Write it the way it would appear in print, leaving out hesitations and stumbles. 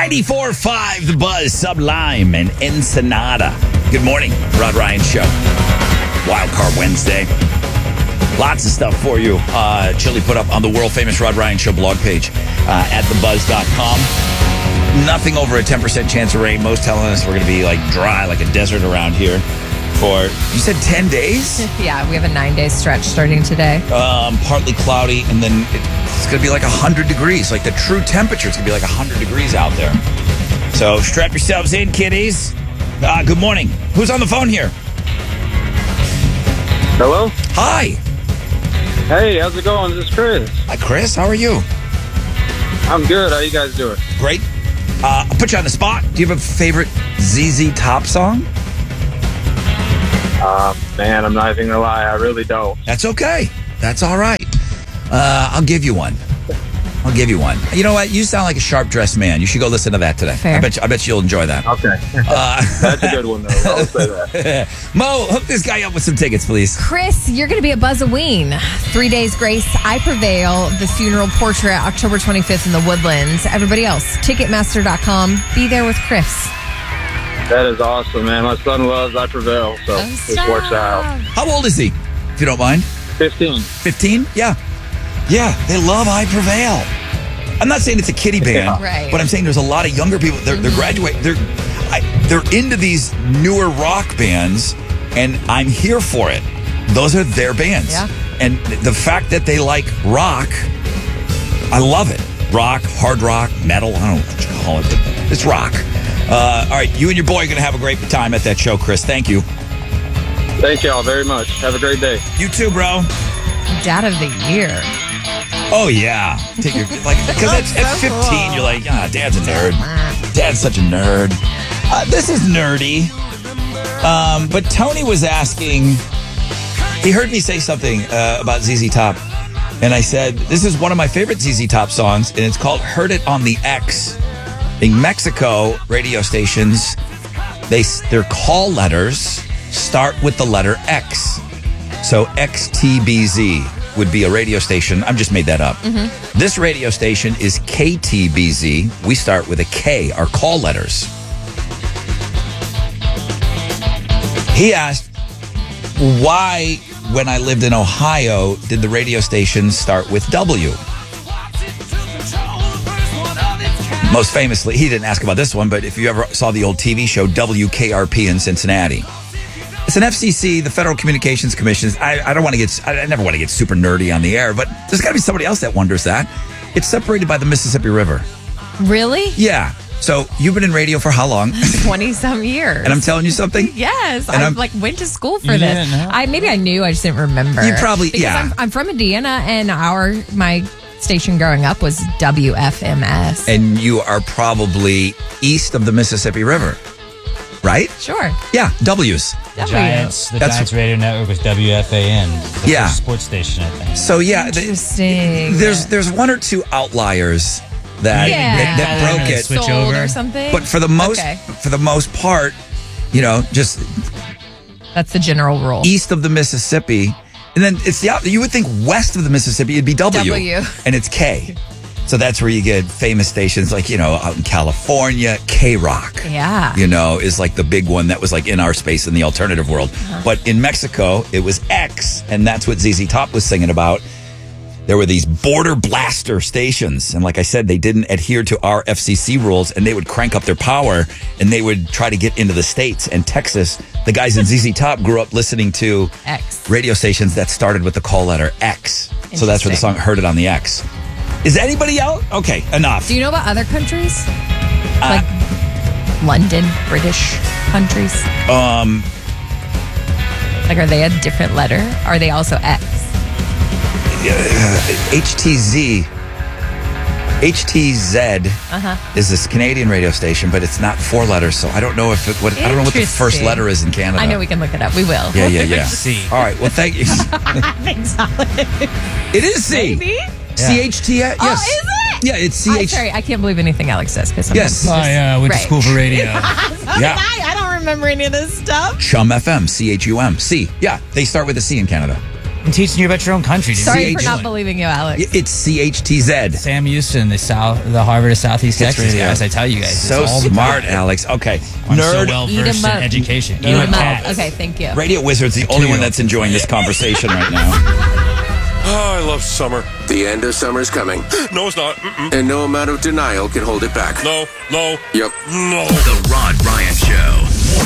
94.5 The Buzz, Sublime, and Ensenada. Good morning, Rod Ryan Show. Wildcard Wednesday. Lots of stuff for you. Chili put up on the world-famous Rod Ryan Show blog page at thebuzz.com. Nothing over a 10% chance of rain. Most telling us we're going to be like dry, like a desert around here for, you said 10 days? Yeah, we have a 9-day stretch starting today. Partly cloudy, and then it's going to be like 100 degrees. Like the true temperature, it's going to be like 100 degrees out there. So strap yourselves in, kiddies. Good morning. Who's on the phone here? Hello? Hi. Hey, how's it going? This is Chris. Hi, Chris. How are you? I'm good. How you guys doing? Great. I'll put you on the spot. Do you have a favorite ZZ Top song? Man, I'm not even gonna lie. I really don't. That's okay. That's all right. I'll give you one. You know what? You sound like a sharp-dressed man. You should go listen to that today. Fair. I bet you'll enjoy that. Okay. That's a good one, though. I'll say that. Mo, hook this guy up with some tickets, please. Chris, you're going to be at Buzz-a-Ween. 3 days grace, I Prevail, the funeral portrait, October 25th in the Woodlands. Everybody else, Ticketmaster.com. Be there with Chris. That is awesome, man. My son loves I Prevail, so this works out. How old is he, if you don't mind? 15. 15? Yeah. Yeah, they love I Prevail. I'm not saying it's a kiddie band, Yeah. Right. but I'm saying there's a lot of younger people. They're graduating. They're into these newer rock bands, and I'm here for it. Those are their bands. Yeah. And the fact that they like rock, I love it. Rock, hard rock, metal, I don't know what you call it, but it's rock. All right, you and your boy are going to have a great time at that show, Chris. Thank you. Thank y'all very much. Have a great day. You too, bro. Dad of the Year. Oh, yeah. Take your, because at 15, cool. you're like, Dad's a nerd. Dad's such a nerd. This is nerdy. But Tony was asking, he heard me say something about ZZ Top. And I said, this is one of my favorite ZZ Top songs, and it's called Heard It on the X. In Mexico, radio stations, their call letters start with the letter X. So XTBZ would be a radio station. I've just made that up. Mm-hmm. This radio station is KTBZ. We start with a K, our call letters. He asked, why, when I lived in Ohio, did the radio station start with W? Most famously, he didn't ask about this one, but if you ever saw the old TV show WKRP in Cincinnati, it's an FCC, the Federal Communications Commission. I never want to get super nerdy on the air, but there's got to be somebody else that wonders that. It's separated by the Mississippi River. Really? Yeah. So you've been in radio for how long? 20-some years. And I'm telling you something? Yes, And I I'm- went to school for this. Maybe I knew, I just didn't remember. You probably, because yeah. I'm from Indiana, and my station growing up was WFMS. And you are probably east of the Mississippi River, right? Sure. Yeah, W's. The Giants That's- radio network was WFAN, the Yeah. first sports station, I think. So yeah, Interesting. there's one or two outliers that Yeah. that broke it. Switch Sold over. or something. But for the most part, just That's the general rule. east of the Mississippi, and then it's you would think west of the Mississippi it'd be W. And it's K. So that's where you get famous stations like, out in California, K-Rock. Yeah. Is like the big one that was like in our space in the alternative world. But in Mexico, it was X, and that's what ZZ Top was singing about. There were these border blaster stations, and like I said, they didn't adhere to our FCC rules, and they would crank up their power, and they would try to get into the States and Texas. The guys in ZZ Top grew up listening to X. radio stations that started with the call letter X. So that's where the song Heard It on the X. Is anybody out? Okay, enough. Do you know about other countries? Like London, British countries? Like, are they a different letter? Are they also X? HTZ is this Canadian radio station, but it's not 4 letters, so I don't know what the first letter is in Canada. I know we can look it up. We will. Yeah. C. All right. Well, thank you. Thanks, Alex. It is C. Maybe? CHT. Yes. Oh, is it? Yeah, it's I'm CH. sorry, I can't believe anything Alex says. Yes. I went to Right. school for radio. Yeah. I don't remember any of this stuff. Chum FM. CHUM. C. Yeah, they start with a C in Canada. I'm teaching you about your own country. Dude. Sorry for CH not believing you, Alex. It's CHTZ. Sam Houston, the Harvard of Southeast Hits Texas Radio. guys. I tell you guys, So it's all the smart, time. Alex. Okay. I'm so Nerd. well Eat 'em versed in up. education. Eat Eat 'em 'em up. up. Okay, thank you. Radio Wizard's the only one that's enjoying this conversation right now. Oh, I love summer. The end of summer's coming, No, it's not. Mm-mm. and no amount of denial can hold it back. No. Yep. No. The Rod Ryan Show.